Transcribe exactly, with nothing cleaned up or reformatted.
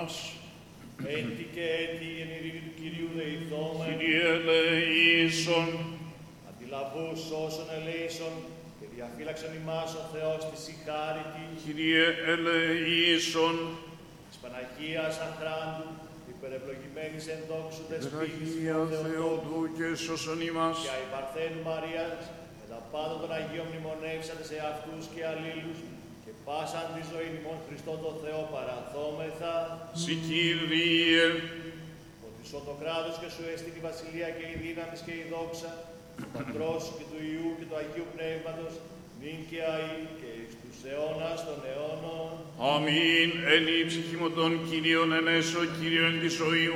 ημάς. Έτη και έτη εν ειρήνη του Κυρίου δεηθόμεν. Κύριε ελεήσον. Αντιλαβούς όσων ελέησον και διαφύλαξον ημάς ο Θεός της η χάριτη. Κύριε ελεήσον. Της Παναγίας αχράντου, υπερευλογημένης εν δόξου δεσπίνης Αγία Θεοτού και σώσον ημάς. και αϊ Παρθένου Μαρίας, με τα πάντα των Αγίων μνημονεύσατε σε αυτούς και αλλήλους, και πάσαν τη ζωή ημών Χριστό το Θεό παραθόμεθα, Συ Κύριε. ότι σω το κράτος και σου έστειλε η βασιλεία και η δύναμη και η δόξα, του Πατρός και του Υιού και του Αγίου Πνεύματος, νυν και αεί και εις τους αιώνας των αιώνων. Αμήν. Εν η ψυχή μου των Κυρίων ενέσω, Κύριον τη ζωή